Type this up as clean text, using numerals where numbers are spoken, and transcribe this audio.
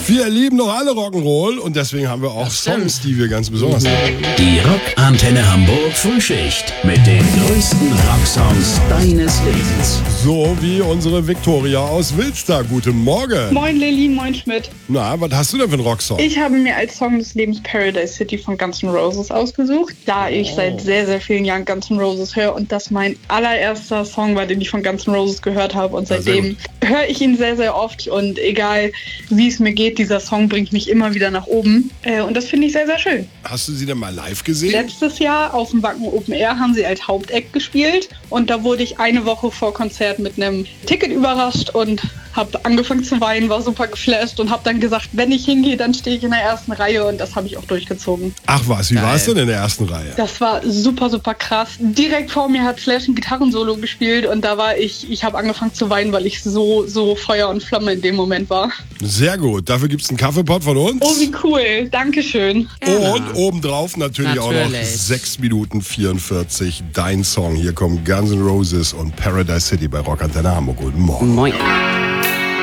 Wir lieben doch alle Rock'n'Roll und deswegen haben wir auch Songs, die wir ganz besonders lieben. Die Rockantenne Hamburg Frühschicht mit den größten Rocksongs deines Lebens. So wie unsere Viktoria aus Wilster. Guten Morgen. Moin Lilly, moin Schmidt. Na, was hast du denn für einen Rocksong? Ich habe mir als Song des Lebens Paradise City von Guns N' Roses ausgesucht, da ich seit sehr, sehr vielen Jahren Guns N' Roses höre und das mein allererster Song war, den ich von Guns N' Roses gehört habe und seitdem höre ich ihn sehr, sehr oft und egal wie es mir geht, dieser Song bringt mich immer wieder nach oben und das finde ich sehr, sehr schön. Hast du sie denn mal live gesehen? Letztes Jahr auf dem Wacken Open Air haben sie als Hauptact gespielt und da wurde ich eine Woche vor Konzert mit einem Ticket überrascht und habe angefangen zu weinen, war super geflasht und habe dann gesagt, wenn ich hingehe, dann stehe ich in der ersten Reihe und das habe ich auch durchgezogen. Ach was, wie war es denn in der ersten Reihe? Das war super, super krass. Direkt vor mir hat Slash ein Gitarrensolo gespielt und da war ich habe angefangen zu weinen, weil ich so Feuer und Flamme in dem Moment war. Sehr gut, dafür gibt es einen Kaffeepott von uns. Oh, wie cool, Dankeschön. Und obendrauf natürlich auch noch 6 Minuten 44 dein Song. Hier kommen Guns N' Roses und Paradise City bei Rockantenne Hamburg. Guten Morgen. Moin.